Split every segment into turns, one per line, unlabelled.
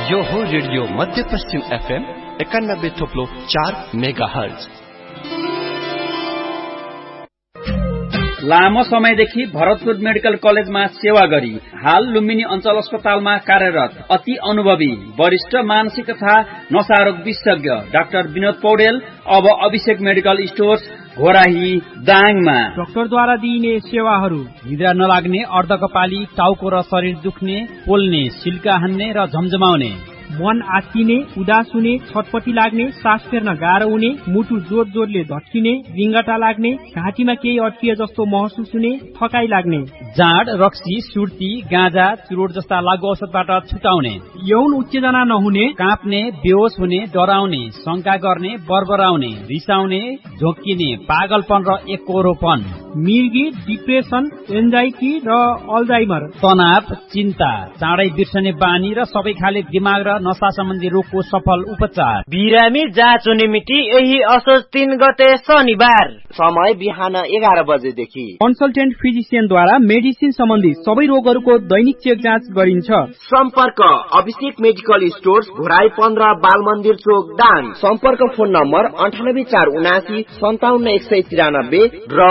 यो हो रेडियो मध्यपश्चिम FM 91.4 megahertz.
लामो समयदेखि भरतपुर मेडिकल कलेजमा सेवा गरी हाल लुम्बिनी अञ्चल अस्पतालमा कार्यरत अति अनुभवी वरिष्ठ मानसिक तथा नशारोग विशेषज्ञ डाक्टर विनोद पौडेल अब अभिषेक मेडिकल स्टोर्स घोराही दाङमा
डाक्टरद्वारा दिइने सेवाहरू निद्रा नलाग्ने, अर्धकपाली, टाउको र शरीर दुख्ने, पोल्ने, सिल्का हान्ने र झमझमाउने, मन आत्तिने, उदास हुने, छटपटी लाग्ने, सास फेर्न गाह्रो हुने, मुटु जोर जोरले धड्किने, रिङ्गटा लाग्ने, घाँटीमा केही अड्किए जस्तो महसुस हुने, थकाइ लाग्ने,
जाँड, रक्सी, सुर्ती, गाँजा, चुरोट जस्ता लागु औषधबाट छुटाउने,
यौन उत्तेजना नहुने,
काँप्ने, बेहोस हुने, डराउने, शंका गर्ने, बरबराउने, रिसाउने, झोक्किने, पागलपन र एकरोपन,
मिर्गी, डिप्रेसन, एन्जाइटी र अल्जाइमर,
तनाव, चिन्ता, चाँडै बिर्सने बानी र सबै खाले दिमाग र नशा सम्बन्धी रोगको सफल उपचार।
बिरामी जाँच हुने मिति यही असोज 3 गते शनिबार, समय बिहान 11 बजेदेखि।
कन्सल्टेन्ट फिजिसियनद्वारा मेडिसिन सम्बन्धी सबै रोगहरूको दैनिक चेक जाँच गरिन्छ।
सम्पर्क अभिषेक मेडिकल स्टोर्स घोराई 15 बाल मन्दिर चोक दाङ। सम्पर्क फोन नम्बर 98479 57193 र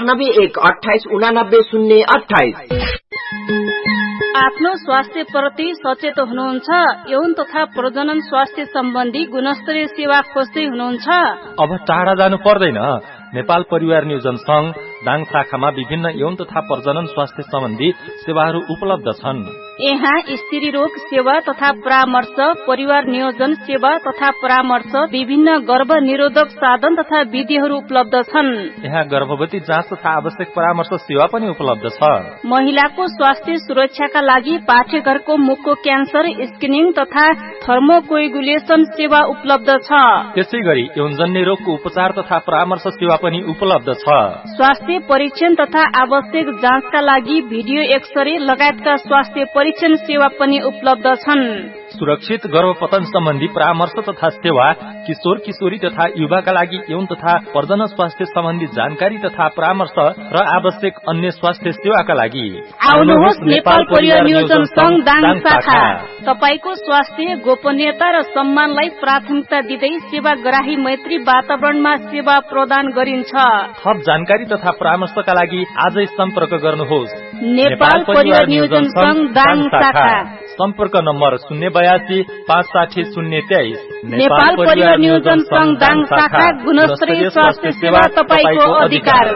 9812889028।
आफ्नो स्वास्थ्य प्रति सचेत हुनुहुन्छ? यौन तथा प्रजनन स्वास्थ्य सम्बन्धी गुणस्तरीय सेवा खोज्दै हुनुहुन्छ?
अब टाढा जानु पर्दैन। नेपाल परिवार नियोजन संघ दाङ शाखामा विभिन्न यौन तथा प्रजनन स्वास्थ्य सम्बन्धी सेवाहरू उपलब्ध छन्।
यहाँ स्त्री रोग सेवा तथा परामर्श, परिवार नियोजन सेवा तथा परामर्श, विभिन्न गर्भ निरोधक साधन तथा विधिहरू उपलब्ध छन्।
यहाँ गर्भवती जाँच तथा आवश्यक परामर्श सेवा पनि उपलब्ध छ।
महिलाको स्वास्थ्य सुरक्षाका लागि पाठेघरको मुखको क्यान्सर स्क्रिनिङ तथा थर्मोकोएगुलेसन सेवा उपलब्ध छ।
त्यसै गरी यौनजन्य रोगको उपचार तथा परामर्श सेवा पनि उपलब्ध छ।
स्वास्थ्य परीक्षण तथा आवश्यक जाँचका लागि भिडियो एक्सरे लगायतका स्वास्थ्य परीक्षण सेवा पनि उपलब्ध छन्।
सुरक्षित गर्भपतन सम्बन्धी परामर्श तथा सेवा, किशोर किशोरी तथा युवाका लागि यौन तथा प्रजनन स्वास्थ्य सम्बन्धी जानकारी तथा परामर्श र आवश्यक अन्य स्वास्थ्य सेवाका लागि
आउनुहोस् नेपाल परिवार नियोजन संघ दाङ शाखा। तपाईको स्वास्थ्य, गोपनीयता र सम्मानलाई प्राथमिकता दिँदै सेवाग्राही मैत्री वातावरणमा सेवा प्रदान गरिन्छ।
थप जानकारी तथा परामर्शका लागि आजै सम्पर्क गर्नुहोस्।
नेपाल परिवार नियोजन संघ दाङ शाखा।
सम्पर्क नम्बर 082 560 023।
नेपाल परिवार नियोजन संघ दाङ शाखा। गुणस्तरीय स्वास्थ्य सेवा तपाईको अधिकार।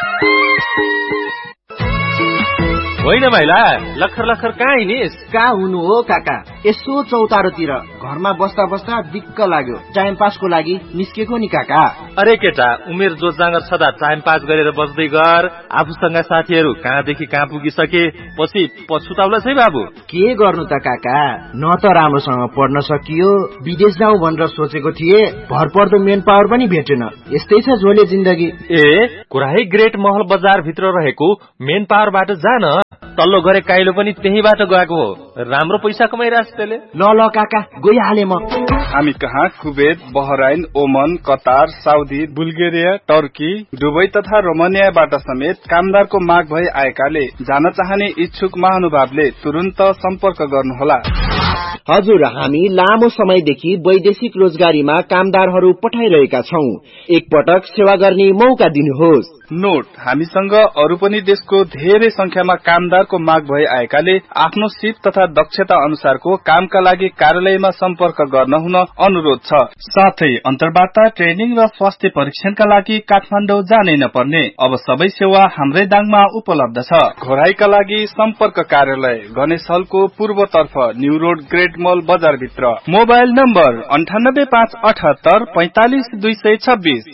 होइन भाइला, लखर लखर कहाँ हिँडिस?
कहाँ हुनु हो काका, यसो चौतारोतिर घरमा बस्दा बस्दा दिक्क लाग्यो। टाइम पासको लागि निस्केको नि काका।
अरे केटा, उमेर जोजाँगर छदा टाइम पास गरेर बस्दै गर। आफूसँग साथीहरू कहाँदेखि कहाँ पुगिसके, पछि पछुताउला छै बाबु।
के गर्नु त काका, न त राम्रोसँग पढ्न सकियो, विदेश जाउँ भनेर सोचेको थिए, भरपर्दो मेन पावर पनि भेटेन। यस्तै छ झोले जिन्दगी।
ए, घोराही ग्रेट महल बजार भित्र रहेको मेन पावरबाट जान। तल्लो गरे काइलो पनि त्यहीबाट गएको हो। राम्रो पैसा कमाइरहेछ त्यसले।
ल काका, गइहाले म।
हामी कहाँ कुवेत, बहराइन, ओमन, Qatar, Saudi, Bulgaria, Turkey, Dubai तथा रोमानियाबाट समेत कामदारको माग भई आएकाले जान चाहने इच्छुक महानुभावले तुरुन्त सम्पर्क गर्नुहोला।
हजुर, हामी लामो समयदेखि वैदेशिक रोजगारीमा कामदारहरू पठाइरहेका छौं। एकपटक सेवा गर्ने मौका दिनुहोस्।
नोट, हामीसँग अरू पनि देशको धेरै संख्यामा कामदारको माग भई आएकाले आफ्नो सिप तथा दक्षता अनुसारको कामका लागि कार्यालयमा सम्पर्क गर्न हुन अनुरोध छ। साथै अन्तर्वार्ता, ट्रेनिङ र स्वास्थ्य परीक्षणका लागि काठमाडौँ जानै नपर्ने अब सबै सेवा हाम्रै दाङमा उपलब्ध छ। घोराईका लागि सम्पर्क कार्यालय गणेश हलको पूर्वतर्फ न्यू रोड ग्रेट मल बजार भित्र। Mobile number 98578 45 226।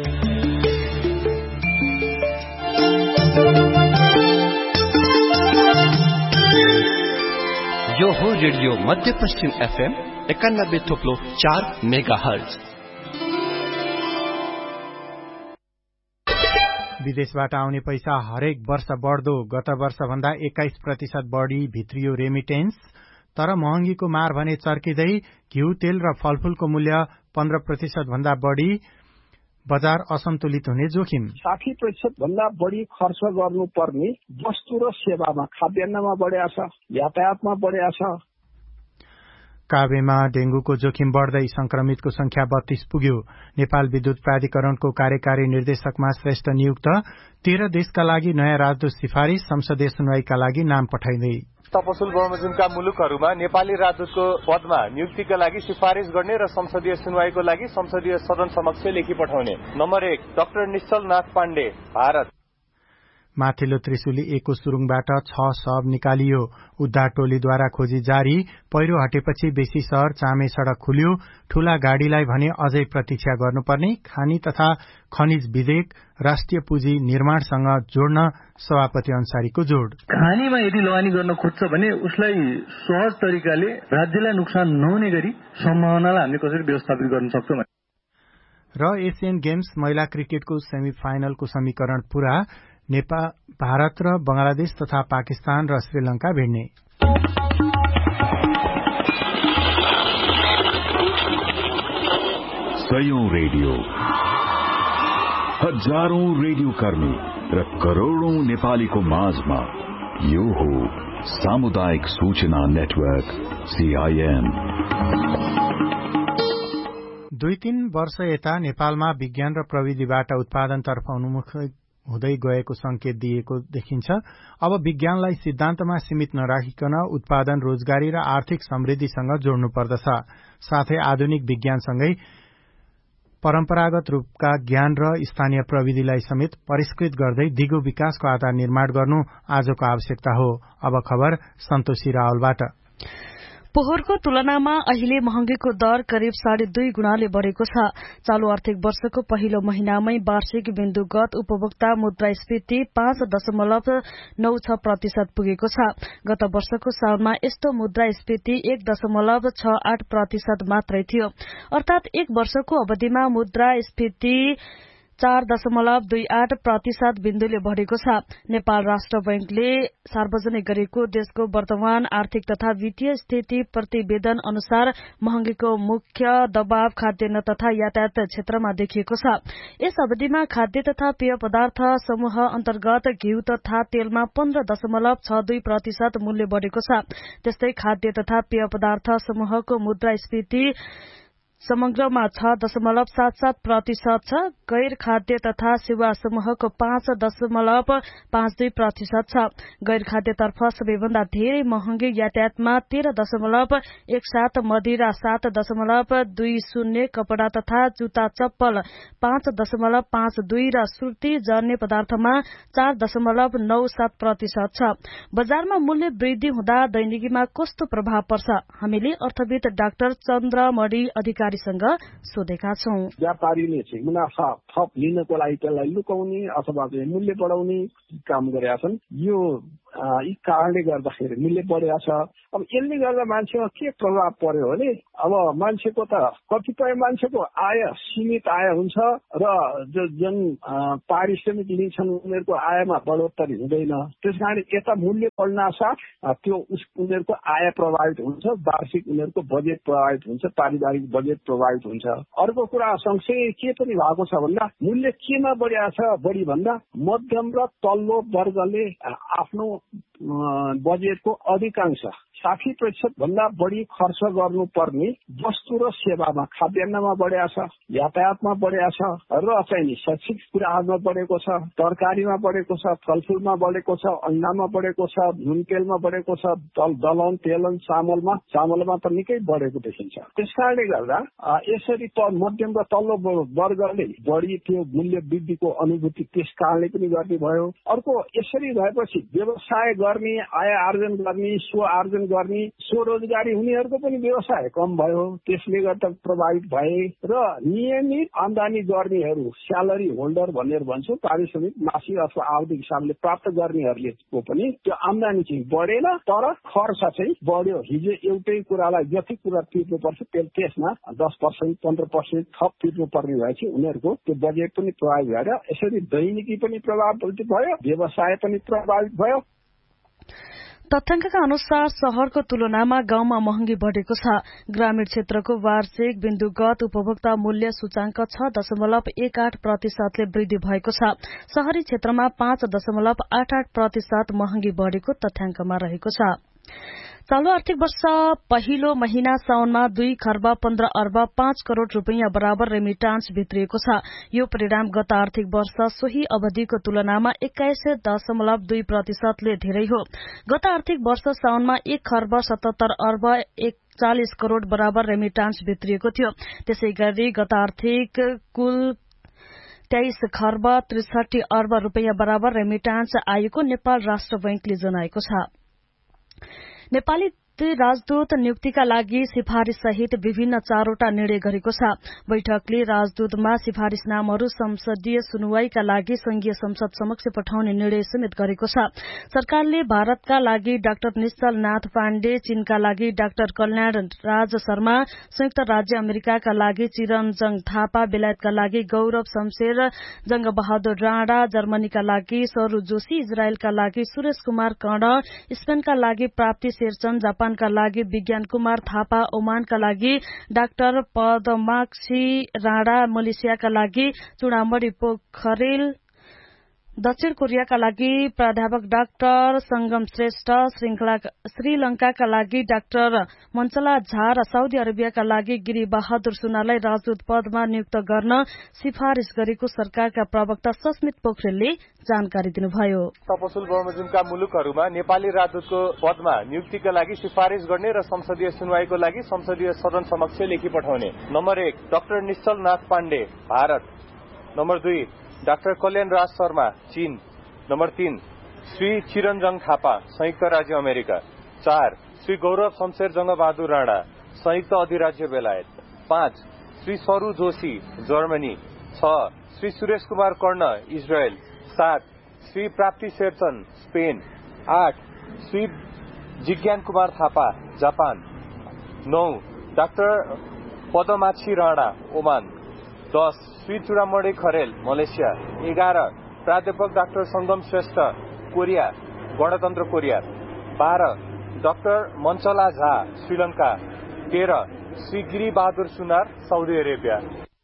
यो हो रेडियो मध्यपश्चिम FM 91.4 मेगाहर्ज।
विदेशबाट आउने पैसा हरेक वर्ष बढ्दो, गत वर्ष भन्दा 21% बढी भित्रियो रेमिटेन्स। तर महँगीको मार भने चर्किँदै घिउ, तेल र फलफूलको मूल्य 15% भन्दा बढी। बजार असन्तुलित हुने जोखिम।
60% भन्दा बढी खर्च गर्नुपर्ने वस्तु र सेवामा, खाद्यान्नमा बढ्या छ, यातायातमा बढ्या छ।
काभेमा डेंगूको जोखिम बढ़दै संक्रमितको संख्या 32 पुग्यो। नेपाल विद्युत प्राधिकरणको कार्यकारी निर्देशकमा श्रेष्ठ नियुक्त 13 देशका लागि नयाँ राजदूत सिफारिश संसदीय सुनवाईका लागि नाम पठाइँदै।
तपसुल बमोजिमका मुलुकहरूमा नेपाली राजदूतको पदमा नियुक्तिका लागि सिफारिश गर्ने र संसदीय सुनवाईको लागि संसदीय सदन समक्ष लेखी पठाउने। नम्बर 1 डाक्टर निश्चल नाथ पाण्डे, भारत।
माथिल्लो त्रिशुली 1 को सुरुङबाट 6 शव निकालियो। उद्धार टोलीद्वारा खोजी जारी। पहिरो हटेपछि बेसी शहर चामे सड़क खुल्यो। ठूला गाड़ीलाई भने अझै प्रतीक्षा गर्नुपर्ने। खानी तथा खनिज विधेयक राष्ट्रिय पुँजी निर्माणसँग जोड्न सभापति अन्सारीको जोड।
खानीमा यदि लगानी गर्न खोज्छ भने उसलाई सहज तरिकाले राज्यलाई नोक्सान नहुने गरी सम्भावनालाई हामीले कसरी व्यवस्थापित गर्न सक्छौं।
र एशियन गेम्स महिला क्रिकेटको सेमी फाइनलको समीकरण पूरा। नेपाल, भारत र बंगलादेश तथा पाकिस्तान र श्रीलंका भिड्ने।
सयौं रेडियो, हजारौं रेडियो कर्मी र करोड़ौं नेपालीको माझमा यो हो सामुदायिक सूचना नेटवर्क CIN।
2-3 वर्ष यता नेपालमा विज्ञान र प्रविधिबाट उत्पादनतर्फ उन्मुख हुँदै गएको संकेत दिएको देखिन्छ। अब विज्ञानलाई सिद्धान्तमा सीमित नराखिकन उत्पादन, रोजगारी र आर्थिक समृद्धिसँग जोड्नु पर्दछ। साथै आधुनिक विज्ञानसँगै परम्परागत रूपका ज्ञान र स्थानीय प्रविधिलाई समेत परिष्कृत गर्दै दिगो विकासको आधार निर्माण गर्नु आजको आवश्यकता हो। अब खबर सन्तोषी रावलबाट।
पोहोरको तुलनामा अहिले महँगीको दर करिब 2.5 गुणाले बढ़ेको छ। चालू आर्थिक वर्षको पहिलो महिनामै वार्षिक बिन्दुगत उपभोक्ता मुद्रास्फीति 5.96% पुगेको छ। गत वर्षको साउनमा यस्तो मुद्रास्फीति 1.68% मात्रै थियो। अर्थात एक वर्षको अवधिमा मुद्रास्फीति 4.28% बिन्दुले बढ़ेको छ। नेपाल राष्ट्र बैंकले सार्वजनिक गरेको देशको वर्तमान आर्थिक तथा वित्तीय स्थिति प्रतिवेदन अनुसार महँगीको मुख्य दबाव खाद्यान्न तथा यातायात क्षेत्रमा देखिएको छ। यस अवधिमा खाद्य तथा पेय पदार्थ समूह अन्तर्गत घिउ तथा तेलमा 15.62% मूल्य बढ़ेको छ। त्यस्तै खाद्य तथा पेय पदार्थ समूहको मुद्रास्फीति समग्रमा 6.77% छ। गैर खाद्य तथा सेवा समूहको 5.52% छ। गैर खाद्यतर्फ सबैभन्दा धेरै महँगी यातायातमा 13.17%, मदिरा 7.20%, कपड़ा तथा जुत्ता चप्पल 5.52% र सुर्ती जन्य पदार्थमा 4.97% छ। बजारमा मूल्य वृद्धि हुँदा दैनिकीमा कस्तो प्रभाव पर्छ? हामीले अर्थविद डाक्टर चन्द्रमणि अधिकारीसँग सोधेका छौं।
व्यापारीले चाहिँ मुनाफा थप लिनको लागि त्यसलाई लुकाउने अथवा मूल्य बढाउने काम गरेका छन्। यो यी कारणले गर्दाखेरि मूल्य बढेको छ। अब यसले गर्दा मान्छेमा के प्रभाव पर्यो भने अब मान्छेको त कतिपय मान्छेको आय सीमित आय हुन्छ र जुन पारिश्रमिक लिन्छन् उनीहरूको आयमा बढोत्तरी हुँदैन। त्यसकारण यता मूल्य बढ्न साथ त्यो उनीहरूको आय प्रभावित हुन्छ, वार्षिक उनीहरूको बजेट प्रभावित हुन्छ, पारिवारिक बजेट प्रभावित हुन्छ। अर्को कुरा सँगसँगै के पनि भएको छ भन्दा मूल्य केमा बढिया छ? बढी भन्दा मध्यम र तल्लो वर्गले आफ्नो बजेटको अधिकांश 60% भन्दा बढी खर्च गर्नुपर्ने वस्तु र सेवामा, खाद्यान्नमा बढेको छ, यातायातमा बढेको छ र चाहिँ शैक्षिक कुराहरूमा बढेको छ, तरकारीमा बढेको छ, फलफुलमा बढेको छ, अन्डामा बढेको छ, नुन तेलमा बढेको छ, दलहन तेलन चामलमा त निकै बढेको देखिन्छ। त्यसकारणले गर्दा यसरी मध्यम र तल्लो वर्गले बढी त्यो मूल्य वृद्धिको अनुभूति त्यस कारणले पनि गर्ने भयो। अर्को यसरी भएपछि व्यवसाय गर्ने, आय आर्जन गर्ने, स्व आर्जन गर्ने, स्वरोजगारी हुनेहरूको पनि व्यवसाय कम भयो। त्यसले गर्दा प्रभावित भए र नियमित आमदानी गर्नेहरू, स्यालेरी होल्डर भनेर भन्छौँ, पारिश्रमिक मासिक अथवा आवधिक हिसाबले प्राप्त गर्नेहरूले पनि त्यो आमदानी चाहिँ बढेन तर खर्च चाहिँ बढ्यो। हिजो एउटै कुरालाई जति कुरा तिर्नुपर्छ त्यसमा 10%, 15% थप तिर्नुपर्ने भएपछि उनीहरूको त्यो बजेट पनि प्रभावित भएर यसरी दैनिकी पनि प्रभावित भयो, व्यवसाय पनि प्रभावित भयो।
तथ्याङ्कका अनुसार शहरको तुलनामा गाउँमा महँगी बढ़ेको छ। ग्रामीण क्षेत्रको वार्षिक बिन्दुगत उपभोक्ता मूल्य सूचाङ्क 6.18% ले वृद्धि भएको छ। शहरी क्षेत्रमा 5.88% महँगी बढ़ेको तथ्याङ्कमा रहेको छ। चालू आर्थिक वर्ष पहिलो महिना साउनमा 2 खर्ब 15 अर्ब 5 करोड़ रूपियाँ बराबर रेमिटान्स भित्रिएको छ। यो परिणाम गत आर्थिक वर्ष सोही अवधिको तुलनामा 21.2% धेरै हो। गत आर्थिक वर्ष साउनमा 1 खर्ब 77 अर्ब 41 करोड़ बराबर रेमिटान्स भित्रिएको थियो। त्यसै गरी गत आर्थिक कुल 23 खर्ब 63 अर्ब रूपियाँ बराबर रेमिटान्स आएको नेपाल राष्ट्र बैंकले जनाएको छ। नेपाली राजदूत नियुक्तिका लागि सिफारिश सहित विभिन्न 4वटा निर्णय गरेको छ। बैठकले राजदूतमा सिफारिश नामहरू संसदीय सुनवाईका लागि संघीय संसद समक्ष पठाउने निर्णय समेत गरेको छ। सरकारले भारतका लागि डाक्टर निश्चल नाथ पाण्डे, चीनका लागि डाक्टर कल्याण राज शर्मा, संयुक्त राज्य अमेरिकाका लागि चिरञ्जन थापा, बेलायतका लागि गौरव शमशेर, जंगबहादुर राणा, जर्मनीका लागि सरू जोशी, इजरायलका लागि सुरेश कुमार कर्ण, स्पेनका लागि प्राप्ति शेरचन, जापानका लागि विज्ञान कुमार थापा, ओमानका लागि डाक्टर पदमाक्षी राणा, मलेसियाका लागि चुडामणि पोखरेल, दक्षिण कोरियाका लागि प्राध्यापक डाक्टर संगम श्रेष्ठ, श्रीलंकाका लागि डाक्टर मञ्चला झा र साउदी अरेबियाका लागि गिरी बहादुर सुनालाई राजदूत पदमा नियुक्त गर्न सिफारिश गरेको सरकारका प्रवक्ता सस्मित पोखरेलले जानकारी दिनुभयो।
तपसुल बमोजिमका मुलुकहरूमा नेपाली राजदूतको पदमा नियुक्तिका लागि सिफारिश गर्ने र संसदीय सुनवाईको लागि संसदीय सदन समक्ष लेखी पठाउने। नम्बर 1 डाक्टर निश्चल नाथ पाण्डे, भारत। नम्बर 2 डाक्टर कल्याण राज शर्मा, चीन। नम्बर 3 श्री चिरञ्जन थापा, संयुक्त राज्य अमेरिका। 4 श्री गौरव शमशेर जंगबहादुर राणा, संयुक्त अधिराज्य बेलायत। 5 श्री सरू जोशी, जर्मनी। 6 श्री सुरेश कुमार कर्ण, इजरायल। 7 श्री प्राप्ति Sherchan, Spain. 8 Shri जिज्ञान Kumar Thapa, Japan. 9 doctor पदमाक्षी Rana, Oman. 10 Shri Chudamani Kharel, Malaysia. 11 प्राध्यापक डाक्टर संगम श्रेष्ठ, कोरिया, गणतन्त्र कोरिया। 12 डाक्टर मञ्चला झा, श्रीलंका। 13 श्री गिरी बहादुर सुनार, साउदी अरेबिया।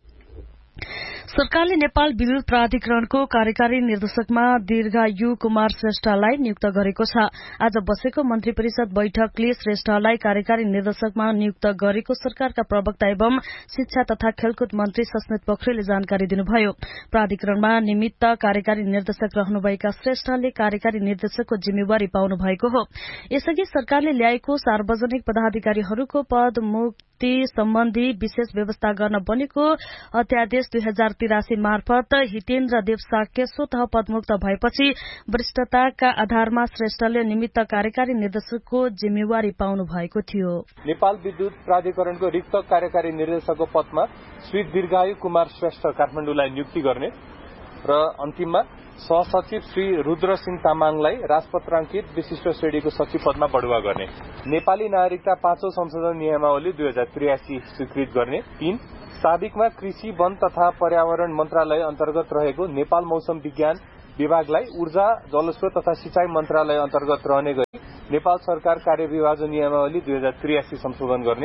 सरकारले नेपाल विद्युत प्राधिकरणको कार्यकारी निर्देशकमा दीर्घायु कुमार श्रेष्ठलाई नियुक्त गरेको छ। आज बसेको मन्त्री परिषद बैठकले श्रेष्ठलाई कार्यकारी निर्देशकमा नियुक्त गरेको सरकारका प्रवक्ता एवं शिक्षा तथा खेलकुद मन्त्री सस्मित पोखरेलले जानकारी दिनुभयो। प्राधिकरणमा निमित्त कार्यकारी निर्देशक रहनुभएका श्रेष्ठले कार्यकारी निर्देशकको जिम्मेवारी पाउनु भएको हो। यसअघि सरकारले ल्याएको सार्वजनिक पदाधिकारीहरूको पद मुक्ति सम्बन्धी विशेष व्यवस्था गर्न बनेको अध्यादेश 2083 मार्फत हितेन्द्र देव साक्य स्वतः पदमुक्त भएपछि वरिष्ठताका आधारमा श्रेष्ठले निमित्त कार्यकारी निर्देशकको जिम्मेवारी पाउनु भएको थियो।
नेपाल विद्युत प्राधिकरणको रिक्त कार्यकारी निर्देशकको पदमा श्री दीर्घायु कुमार श्रेष्ठ काठमाडौँलाई नियुक्ति गर्ने र अन्तिममा सहसचिव श्री रुद्र सिंह तामाङलाई राजपत्राङ्कित विशिष्ट श्रेणीको सचिव पदमा बढुवा गर्ने। नेपाली नागरिकता 5औं संशोधन नियमावली 2083 स्वीकृत गर्ने। 3 साबिकमा कृषि, वन तथा पर्यावरण मन्त्रालय अन्तर्गत रहेको नेपाल मौसम विज्ञान विभागलाई ऊर्जा, जलस्रोत तथा सिंचाई मन्त्रालय अन्तर्गत रहने गरी नेपाल सरकार कार्यविभाजन नियमावली 2083 संशोधन गर्ने।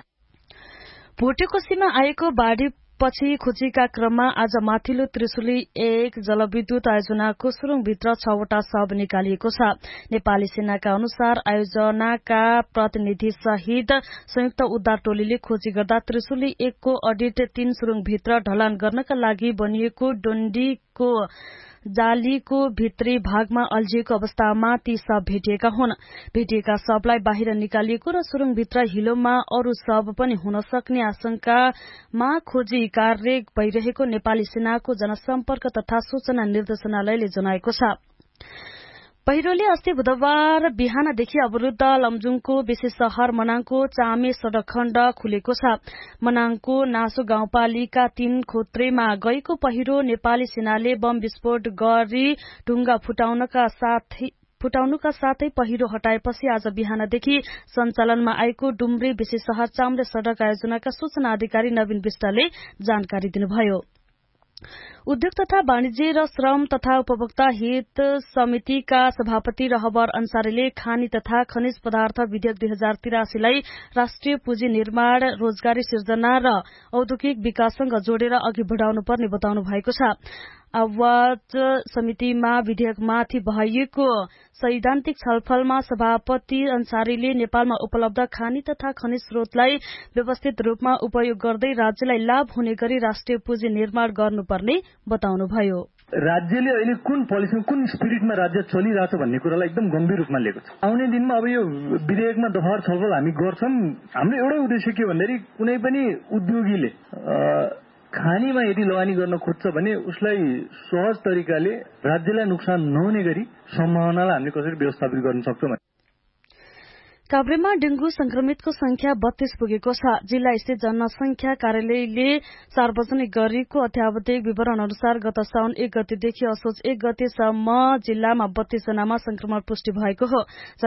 भोटेकोशीमा आएको बाढ़ी पछि खोजीका क्रममा आज माथिल्लो त्रिशुली 1 जलविद्युत आयोजनाको सुरुङभित्र 6 वटा शव निकालिएको छ। नेपाली सेनाका अनुसार आयोजनाका प्रतिनिधि सहित संयुक्त उद्धार टोलीले खोजी गर्दा त्रिशुली 1 को अडिट 3 सुरुङभित्र ढलान गर्नका लागि बनिएको डोण्डीको जालीको भित्री भागमा अल्झिएको अवस्थामा ती शव भेटिएका हुन्। भेटिएका शवलाई बाहिर निकालिएको र सुरुङभित्र हिलोमा अरू शव पनि हुन सक्ने आशंकामा खोजी कार्य भइरहेको नेपाली सेनाको जनसम्पर्क तथा सूचना निर्देशनालयले जनाएको छ। पहिरोले अस्ति बुधबार बिहानदेखि अवरुद्ध लमजुङको विशेष शहर मनाङको चामे सड़क खण्ड खुलेको छ। मनाङको नासो गाउँपालिका 3 खोत्रेमा गएको पहिरो नेपाली सेनाले बम विस्फोट गरी ढुङ्गा फुटाउनुका साथै पहिरो हटाएपछि आज बिहानदेखि सञ्चालनमा आएको डुम्री विशेष शहर चाम्रे सड़क आयोजनाका सूचना अधिकारी नवीन विष्टले जानकारी दिनुभयो। उद्योग तथा वाणिज्य र श्रम तथा उपभोक्ता हित समितिका सभापति रहबर अन्सारीले खानी तथा खनिज पदार्थ विधेयक 2083 लाई राष्ट्रिय पुँजी निर्माण, रोजगारी सिर्जना र औद्योगिक विकाससँग जोडेर अघि बढ़ाउनु पर्ने बताउनु भएको छ। आवाज समितिमा विधेयकमाथि भएको सैद्धान्तिक छलफलमा सभापति अन्सारीले नेपालमा उपलब्ध खानी तथा खनिज स्रोतलाई व्यवस्थित रूपमा उपयोग गर्दै राज्यलाई लाभ हुने गरी राष्ट्रिय पुँजी निर्माण गर्नुपर्ने बताउनुभयो।
राज्यले अहिले कुन पोलिसीमा कुन स्पिरिटमा राज्य चलिरहेछ भन्ने कुरालाई एकदम गम्भीर रूपमा लिएको छ। आउने दिनमा अब यो विधेयकमा दफावार छलफल हामी गर्छौं। हाम्रो एउटै उद्देश्य के भन्दाखेरि कुनै पनि उद्योगीले खानीमा यदि लगानी गर्न खोज्छ भने उसलाई सहज तरिकाले राज्यलाई नोक्सान नहुने गरी सम्भावनालाई हामीले कसरी व्यवस्थापित गर्न सक्छौं।
काभ्रेमा डेंगू संक्रमितको संख्या 32 पुगेको छ। जिल्ला स्थित जनसंख्या कार्यालयले सार्वजनिक गरेको अत्यावधिक विवरण अनुसार गत साउन 1 गतेदेखि असोज 1 गतेसम्म जिल्लामा 32 जनामा संक्रमण पुष्टि भएको हो।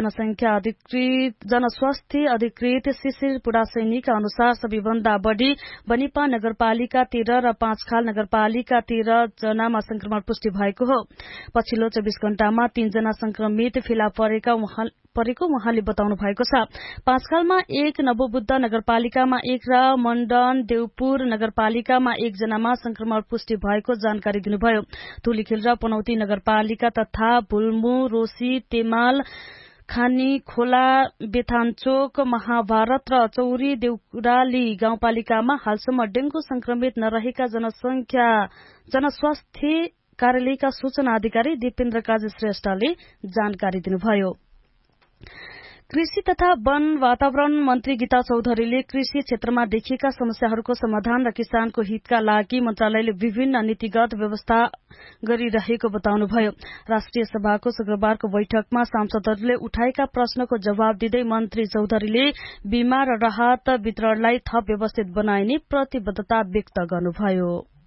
जनस्वास्थ्य अधिकृत शिशिर पुडासैनीका अनुसार सबैभन्दा बढ़ी बनिपा नगरपालिका 13 र 5 खाल नगरपालिका 13 जनामा संक्रमण पुष्टि भएको हो। पछिल्लो 24 घण्टामा 3 जना संक्रमित फेला परेको उहाँले बताउनु भएको छ। 5 खालमा 1, नवबुद्ध नगरपालिकामा 1 र मण्डन देवपुर नगरपालिकामा 1 जनामा संक्रमण पुष्टि भएको जानकारी दिनुभयो। धुलीखेल र पनौती नगरपालिका तथा भुल्मु, रोसी, तेमाल, खानी खोला, बेथानचोक, महाभारत र चौरी देउराली गाउँपालिकामा हालसम्म डेंगू संक्रमित नरहेका जनस्वास्थ्य कार्यालयका सूचना अधिकारी दीपेन्द्र काजी श्रेष्ठले जानकारी दिनुभयो। कृषि तथा वन वातावरण मन्त्री गीता चौधरीले कृषि क्षेत्रमा देखिएका समस्याहरूको समाधान र किसानको हितका लागि मन्त्रालयले विभिन्न नीतिगत व्यवस्था गरिरहेको बताउनुभयो। राष्ट्रिय सभाको शुक्रबारको बैठकमा सांसदहरूले उठाएका प्रश्नको जवाब दिँदै मन्त्री चौधरीले बीमा र राहत वितरणलाई थप व्यवस्थित बनाइने प्रतिबद्धता व्यक्त गर्नुभयो।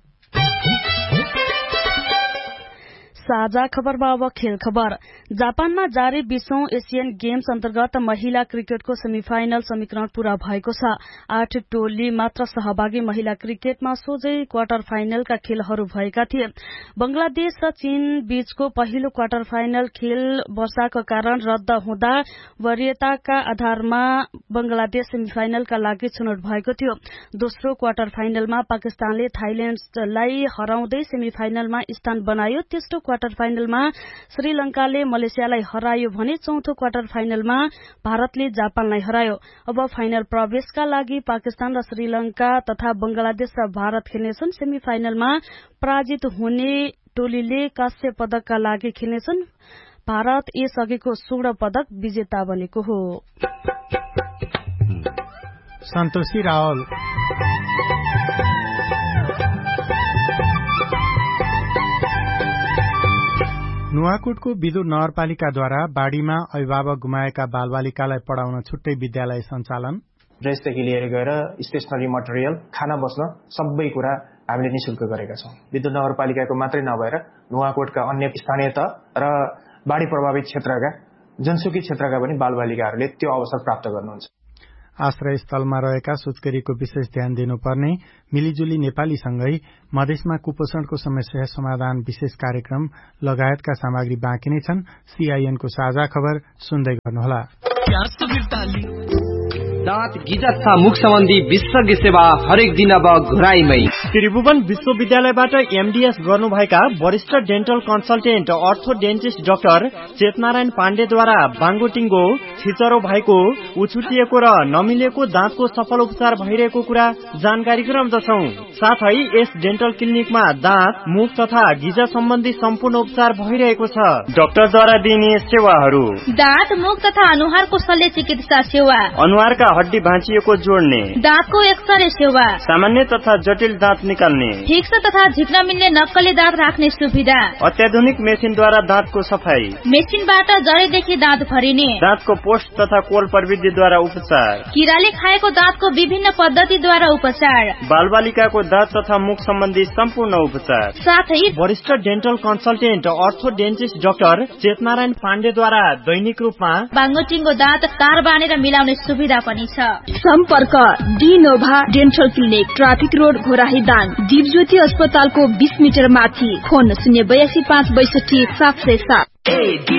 साझा खबरमा अब खेल खबर। जापानमा जारी 20औं एशियन गेम्स अन्तर्गत महिला क्रिकेटको सेमिफाइनल समीकरण पूरा भएको छ। 8 टोली मात्र सहभागी महिला क्रिकेटमा सोझै क्वार्टर फाइनलका खेलहरू भएका थिए। बंगलादेश र चीन बीचको पहिलो क्वार्टर फाइनल खेल वर्षाका कारण रद्द हुँदा वरीयताका आधारमा बंगलादेश सेमिफाइनलका लागि छनौट भएको थियो। दोस्रो क्वार्टर फाइनलमा पाकिस्तानले थाइल्याण्डलाई हराउँदै सेमिफाइनलमा स्थान बनायो। तेस्रो क्वार्टर फाइनलमा श्रीलंकाले मलेसियालाई हरायो भने चौथो क्वार्टर फाइनलमा भारतले जापानलाई हरायो। अब फाइनल प्रवेशका लागि पाकिस्तान र श्रीलंका तथा बंगलादेश र भारत खेल्नेछन्। सेमिफाइनलमा पराजित हुने टोलीले कांस्य पदकका लागि खेल्नेछन्। भारत यसअघिको स्वर्ण पदक विजेता बनेको हो।
सन्तोषी रावल। नुवाकोटको विदुर नगरपालिकाद्वारा बाढ़ीमा अभिभावक गुमाएका बालबालिकालाई पढ़ाउन छुट्टै विद्यालय सञ्चालन।
ड्रेसदेखि लिएर गएर स्टेशनरी मटेरियल, खाना बस्न सबै कुरा हामीले निशुल्क गरेका छौं। विदुर नगरपालिकाको मात्रै नभएर नुवाकोटका अन्य स्थानीय तह र बाढ़ी प्रभावित क्षेत्रका जनसुकी क्षेत्रका पनि बालबालिकाहरूले त्यो अवसर प्राप्त गर्नुहुन्छ।
आश्रय स्थलमा रहेका सुत्केरीको विशेष ध्यान दिनुपर्ने, मिलिजुली नेपालीसँगै मधेसमा कुपोषणको समस्या समाधान विशेष कार्यक्रम लगायतका सामग्री बाँकी नै छन्। सीआईएनको साझा खबर सुन्दै गर्नुहोला।
दाँत गिजा तथा मुख सम्बन्धी विशेषज्ञ सेवा हरेक दिन अब घुराईमै।
त्रिभुवन विश्वविद्यालयबाट एमडीएस गर्नुभएका वरिष्ठ डेन्टल कन्सल्टेन्ट अर्थो डेन्टिस्ट डाक्टर चेतनारायण पाण्डेद्वारा बाङ्गोटिङ्गो, छिचरो भएको, उछुटिएको र नमिलेको दाँतको सफल उपचार भइरहेको कुरा जानकारी गराउँदछौ। साथै यस डेन्टल क्लिनिकमा दाँत, मुख तथा गिजा सम्बन्धी सम्पूर्ण उपचार भइरहेको छ। डाक्टरद्वारा दिइने सेवाहरू:
दाँत, मुख तथा अनुहारको शल्य चिकित्सा सेवा,
अनुहारका हड्डी भाँचिएको जोड्ने,
दाँतको एक्सरे सेवा,
सामान्य तथा जटिल दाँत निकाल्ने,
ठिक छ तथा झिक्न मिल्ने नक्कली दाँत राख्ने सुविधा,
अत्याधुनिक मेसिनद्वारा दाँतको सफाई,
मेसिनबाट जडैदेखि दाँत भरिने,
दाँतको पोस्ट तथा कोल प्रविधिद्वारा उपचार,
किराले खाएको दाँतको विभिन्न पद्धतिद्वारा उपचार,
बालबालिकाको दाँत तथा मुख सम्बन्धी सम्पूर्ण उपचार,
साथै
वरिष्ठ डेन्टल कन्सल्टेन्ट अर्थो डेन्टिस्ट डाक्टर चेतनारायण पाण्डेद्वारा दैनिक रूपमा
बाङ्गोटिङ्गो दाँत तार बाँधेर मिलाउने सुविधा पनि छ।
सम्पर्क डिनोभा dental clinic, traffic road, Ghorahi Dang, Dipjyoti अस्पतालको 20 मिटर माथि। फोन 082 562 707।